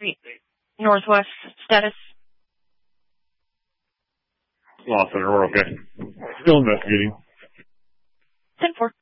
Northwest status. Law Center, we're okay. Still investigating. 10-4.